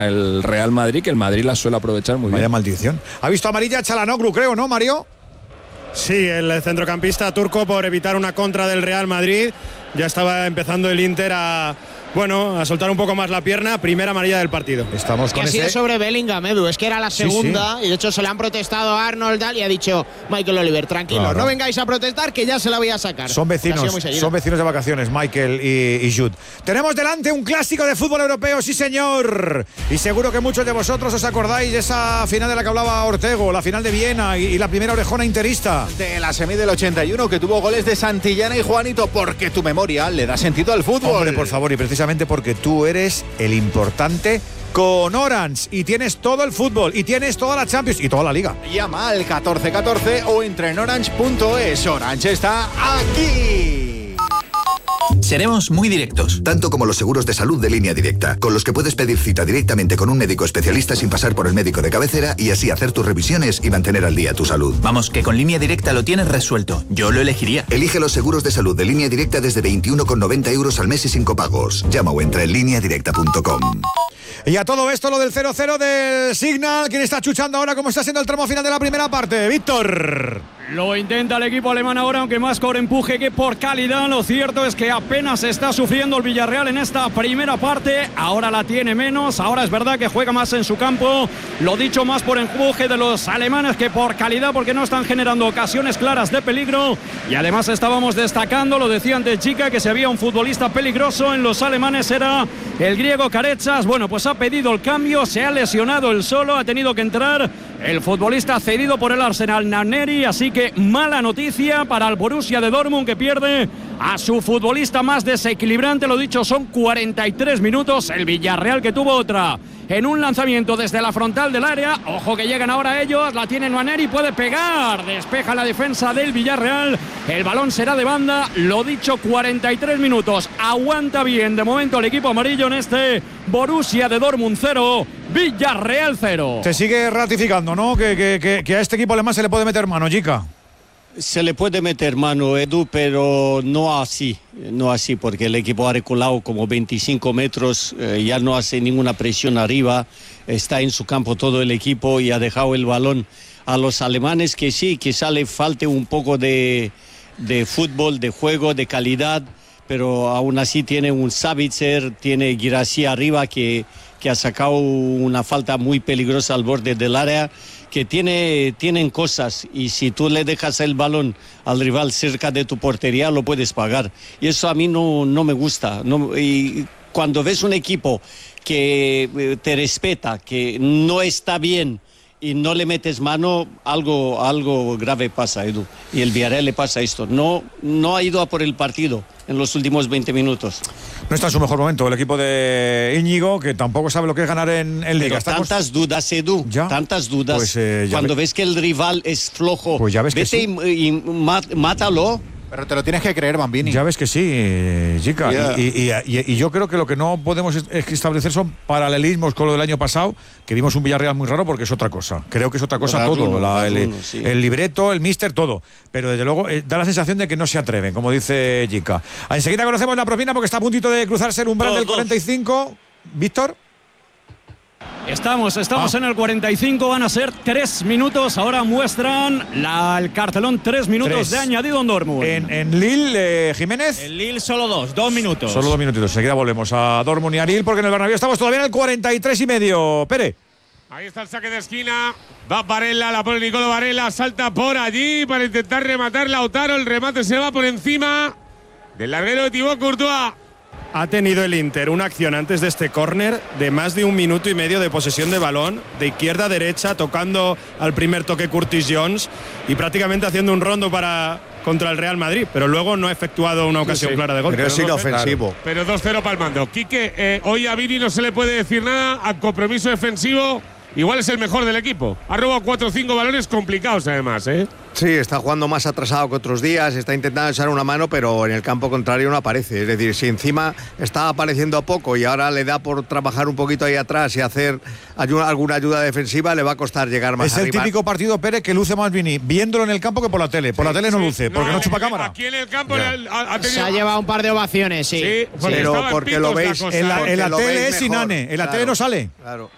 el Real Madrid, que el Madrid la suele aprovechar muy bien. Vaya maldición. ¿Ha visto amarilla Çalhanoğlu, creo, no, Mario? Sí, el centrocampista turco, por evitar una contra del Real Madrid. Ya estaba empezando el Inter a soltar un poco más la pierna. Primera amarilla del partido. Estamos con que ha sido sobre Bellingham, Edu. Es que era la segunda, sí. Y de hecho se le han protestado a Arnold y ha dicho Michael Oliver, tranquilo, claro, no vengáis a protestar, que ya se la voy a sacar. Son vecinos de vacaciones, Michael y Jude. Tenemos delante un clásico de fútbol europeo, sí señor. Y seguro que muchos de vosotros os acordáis de esa final de la que hablaba Ortego, la final de Viena y la primera orejona interista. De la semi del 81, que tuvo goles de Santillana y Juanito, porque tu memoria le da sentido al fútbol. Hombre, por favor, y precisamente porque tú eres el importante con Orange y tienes todo el fútbol y tienes toda la Champions y toda la Liga. Llama al 1414 o entra en orange.es. Orange está aquí. Seremos muy directos. Tanto como los seguros de salud de Línea Directa, con los que puedes pedir cita directamente con un médico especialista sin pasar por el médico de cabecera y así hacer tus revisiones y mantener al día tu salud. Vamos, que con Línea Directa lo tienes resuelto. Yo lo elegiría. Elige los seguros de salud de Línea Directa desde 21,90 € al mes y sin copagos. Llama o entra en lineadirecta.com. Y a todo esto, lo del 0-0 del Signal. ¿Quién está chuchando ahora? ¿Cómo está siendo el tramo final de la primera parte? Víctor. Lo intenta el equipo alemán ahora, aunque más por empuje que por calidad. Lo cierto es que apenas está sufriendo el Villarreal en esta primera parte. Ahora la tiene menos. Ahora es verdad que juega más en su campo. Lo dicho, más por empuje de los alemanes que por calidad, porque no están generando ocasiones claras de peligro. Y además estábamos destacando, lo decía antes Chica, que si había un futbolista peligroso en los alemanes era el griego Carechas. Bueno, pues ha pedido el cambio, se ha lesionado él solo, ha tenido que entrar el futbolista cedido por el Arsenal, Nanneri. Así que mala noticia para el Borussia de Dortmund, que pierde a su futbolista más desequilibrante. Lo dicho, son 43 minutos. El Villarreal, que tuvo otra en un lanzamiento desde la frontal del área. Ojo que llegan ahora ellos, la tiene Nanneri, puede pegar, despeja la defensa del Villarreal. El balón será de banda. Lo dicho, 43 minutos. Aguanta bien de momento el equipo amarillo en este Borussia de Dortmund 0, Villarreal 0. Se sigue ratificando, ¿no? Que a este equipo alemán se le puede meter mano, Jica. Se le puede meter mano, Edu, pero no así, porque el equipo ha reculado como 25 metros, ya no hace ninguna presión arriba, está en su campo todo el equipo y ha dejado el balón a los alemanes, que sí, quizá le falte un poco de fútbol, de juego, de calidad, pero aún así tiene un Sabitzer, tiene Guirassy arriba que ha sacado una falta muy peligrosa al borde del área, que tienen cosas, y si tú le dejas el balón al rival cerca de tu portería lo puedes pagar, y eso a mí no me gusta. Y cuando ves un equipo que te respeta, que no está bien y no le metes mano, algo grave pasa, Edu, y el Villarreal le pasa esto, no ha ido a por el partido en los últimos 20 minutos. No está en su mejor momento el equipo de Íñigo, que tampoco sabe lo que es ganar en Liga. Tantas dudas, Edu, ¿Ya? Tantas dudas. Pues, cuando ves que el rival es flojo, pues ya ves vete que sí. y mátalo. Pero te lo tienes que creer, Bambini. Ya ves que sí, Jica. Yeah. Y yo creo que lo que no podemos establecer son paralelismos con lo del año pasado, que vimos un Villarreal muy raro, porque es otra cosa. Creo que es otra cosa todo. El libreto, el míster, todo. Pero desde luego da la sensación de que no se atreven, como dice Jica. Enseguida conocemos la propina, porque está a puntito de cruzarse el umbral del 45. Víctor. Estamos en el 45, van a ser 3 minutos. Ahora muestran el cartelón, 3 minutos de añadido en Dortmund. En Lille, Jiménez. En Lille solo 2 minutos. Solo 2 minutitos. Enseguida volvemos a Dortmund y a Lille, porque en el Bernabéu estamos todavía en el 43 y medio. Pere. Ahí está el saque de esquina. Va Varela, la pone Nicolo Varela. Salta por allí para intentar rematar Lautaro. El remate se va por encima del larguero de Thibaut Courtois. Ha tenido el Inter una acción antes de este córner de más de 1 minuto y medio de posesión de balón, de izquierda a derecha, tocando al primer toque Curtis Jones y prácticamente haciendo un rondo contra el Real Madrid, pero luego no ha efectuado una ocasión clara de gol. Pero es inofensivo. Pero 2-0 palmando. Quique, hoy a Vini no se le puede decir nada, a compromiso defensivo. Igual es el mejor del equipo. Ha robado 4 o 5 balones complicados, además, ¿eh? Sí, está jugando más atrasado que otros días, está intentando echar una mano, pero en el campo contrario no aparece. Es decir, si encima está apareciendo poco y ahora le da por trabajar un poquito ahí atrás y hacer alguna ayuda defensiva, le va a costar llegar más arriba. Es el típico partido, Pérez, que luce más Vini viéndolo en el campo que por la tele. Por la tele no luce, porque no chupa cámara. Aquí en el campo se ha llevado un par de ovaciones, sí. Pero porque lo veis. En la tele es Sinane, en la tele no sale. Claro.